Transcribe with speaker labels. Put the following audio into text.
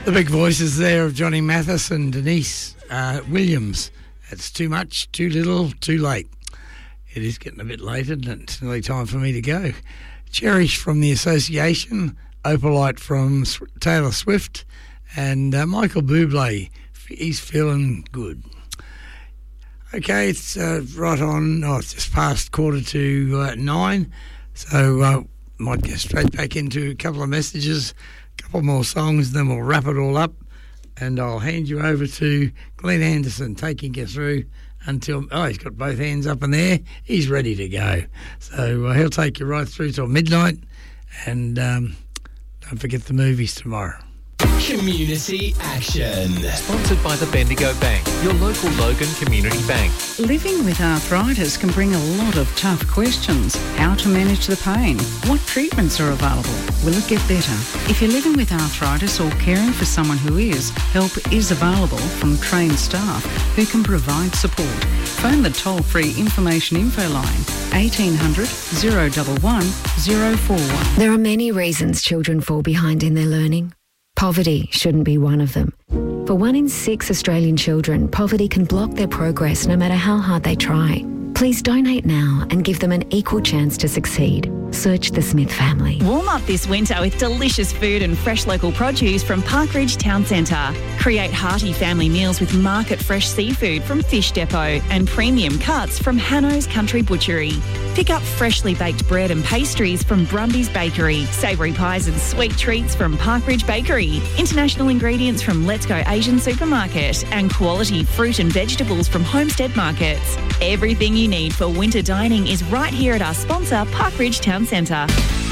Speaker 1: The big voices there of Johnny Mathis and Denise Williams. It's too much, too little, too late. It is getting a bit late, isn't it? It's nearly time for me to go. Cherish from the Association, Opalite from Taylor Swift, and Michael Bublé. He's feeling good. Okay, it's right on. It's just past 8:45, so might get straight back into a couple of messages, a couple more songs, then we'll wrap it all up, and I'll hand you over to Glenn Anderson, taking you through until, he's got both hands up in there, he's ready to go. So he'll take you right through till midnight, and don't forget the movies tomorrow.
Speaker 2: Community Action. Sponsored by the Bendigo Bank, your local Logan Community Bank.
Speaker 3: Living with arthritis can bring a lot of tough questions. How to manage the pain? What treatments are available? Will it get better? If you're living with arthritis or caring for someone who is, help is available from trained staff who can provide support. Phone the toll-free information info line 1800 011 041.
Speaker 4: There are many reasons children fall behind in their learning. Poverty shouldn't be one of them. For 1 in 6 Australian children, poverty can block their progress no matter how hard they try. Please donate now and give them an equal chance to succeed. Search the Smith family.
Speaker 5: Warm up this winter with delicious food and fresh local produce from Parkridge Town Centre. Create hearty family meals with market fresh seafood from Fish Depot and premium cuts from Hanno's Country Butchery. Pick up freshly baked bread and pastries from Brumby's Bakery, savoury pies and sweet treats from Parkridge Bakery, international ingredients from Let's Go Asian Supermarket, and quality fruit and vegetables from Homestead Markets. Everything you need for winter dining is right here at our sponsor, Parkridge Town Centre.